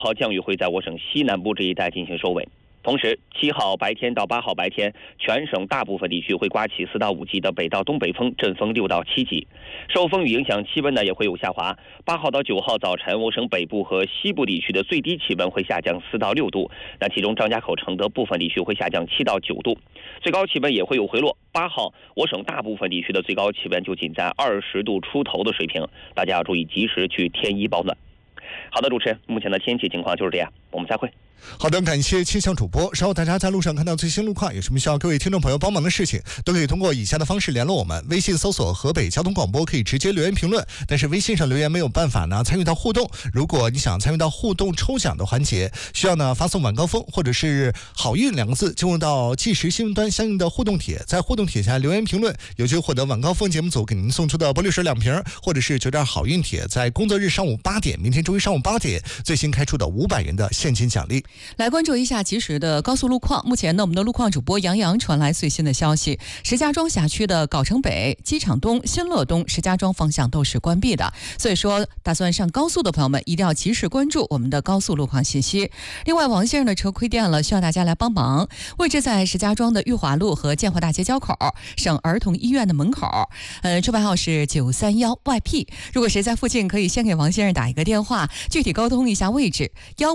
号降雨会在我省西南部这一带进行收尾。同时，7号白天到8号白天，全省大部分地区会刮起4到5级的北到东北风，阵风6到7级。受风雨影响，气温呢也会有下滑。8号到9号早晨，我省北部和西部地区的最低气温会下降4到6度，那其中张家口、承德部分地区会下降7到9度，最高气温也会有回落。8号，我省大部分地区的最高气温就仅在20度出头的水平，大家要注意及时去添衣保暖。好的，主持人，目前的天气情况就是这样，我们再会。 好的，感谢气象主播。稍后大家在路上看到最新路况，有什么需要各位听众朋友帮忙的事情，都可以通过以下的方式联络我们。微信搜索河北交通广播，可以直接留言评论，但是微信上留言没有办法呢参与到互动。如果你想参与到互动抽奖的环节，需要呢发送晚高峰或者是好运2个字进入到即时新闻端相应的互动帖，在互动帖下留言评论，有机会获得晚高峰节目组给您送出的玻璃水2瓶，或者是9点好运帖，在工作日上午8点，明天周一上午8点最新开出的500元的现金奖励。 来关注一下及时的高速路况。目前呢，我们的路况主播杨洋传来最新的消息，石家庄辖区的藁城北、机场东、新乐东、石家庄方向都是关闭的，所以说打算上高速的朋友们一定要及时关注我们的高速路况信息。另外，王先生的车亏电了，需要大家来帮忙，位置在石家庄的裕华路和建华大街交口，省儿童医院的门口，车牌号是931YP。如果谁在附近，可以先给王先生打一个电话，具体沟通一下位置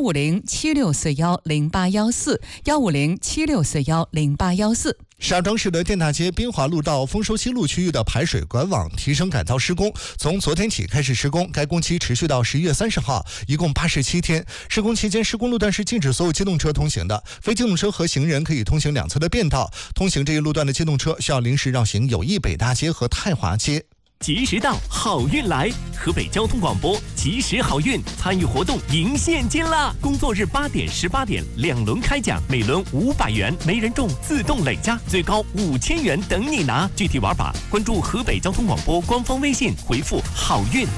，15076410814，15076410814。 石家庄市的电大街滨华路到丰收西路区域的排水管网提升改造施工，从昨天起开始施工，该工期持续到11月30号，一共87天。施工期间，施工路段是禁止所有机动车通行的，非机动车和行人可以通行2侧的便道。通行这一路段的机动车需要临时绕行友谊北大街和太华街。 及时到，好运来！河北交通广播及时好运参与活动赢现金啦！工作日8点、18点2轮开奖，每轮500元，没人中自动累加，最高5000元等你拿。具体玩法关注河北交通广播官方微信，回复好运。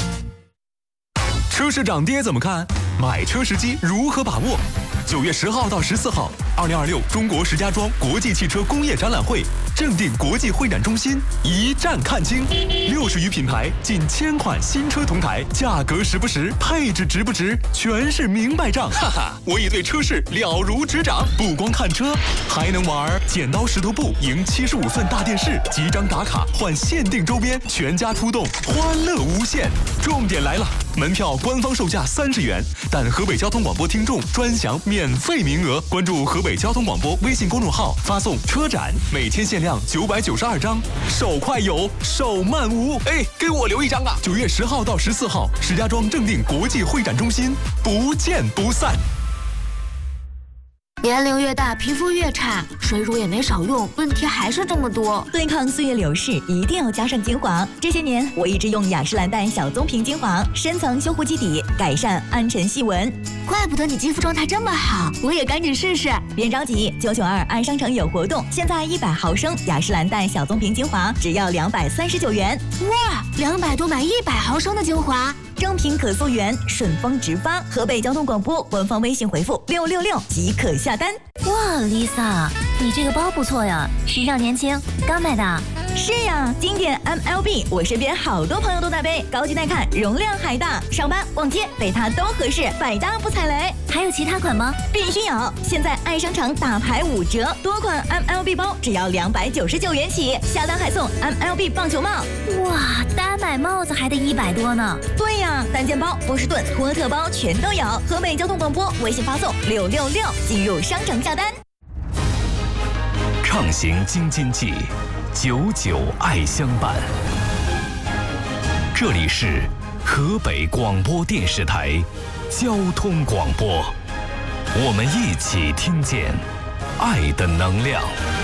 车市涨跌怎么看？买车时机如何把握？9月10号到14号，2026中国石家庄国际汽车工业展览会正定国际会展中心一站看清，60余品牌，近1000款新车同台，价格实不实，配置值不值，全是明白账。哈哈，我已对车市了如指掌，不光看车，还能玩剪刀石头布赢75寸大电视，集章打卡换限定周边，全家出动，欢乐无限。重点来了，门票官方售价30元，但河北交通广播听众专享免费名额。关注河北交通广播微信公众号，发送车展，每天限量992张，手快有，手慢无。哎，给我留一张啊！9月10号到14号，石家庄正定国际会展中心，不见不散。 年龄越大，皮肤越差，水乳也没少用，问题还是这么多。 对抗岁月流逝，一定要加上精华。这些年，我一直用雅诗兰黛小棕瓶精华，深层修护基底，改善暗沉细纹。 怪不得你肌肤状态这么好，我也赶紧试试。 别着急，992爱商城有活动，现在100毫升雅诗兰黛小棕瓶精华只要239元。 哇，200多买100毫升的精华。 正品可溯源，顺丰直发。河北交通广播官方微信回复666即可下单。 哇 ，Lisa， 你这个包不错呀，时尚年轻，刚买的。 是呀，经典 MLB， 我身边好多朋友都在背，高级耐看，容量还大，上班逛街背它都合适，百搭不踩雷。 还有其他款吗？ 必须有！现在爱商城大牌5折，多款 MLB 包只要299元起，下单还送 MLB 棒球帽。 哇，单买帽子还得100多呢。 对呀，单件包、波士顿、托特包全都有。河北交通广播微信发送666进入商城下单。 畅行京津冀，99爱相伴。这里是河北广播电视台交通广播，我们一起听见爱的能量。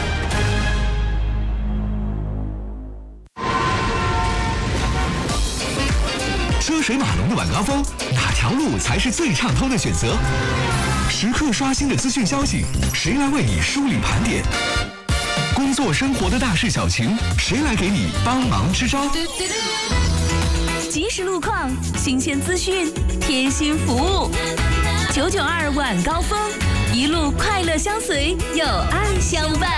车水马龙的晚高峰，哪条路才是最畅通的选择？时刻刷新的资讯消息，谁来为你梳理盘点？工作生活的大事小情，谁来给你帮忙支招？ 即时路况，新鲜资讯，贴心服务。992晚高峰，一路快乐相随，有爱相伴。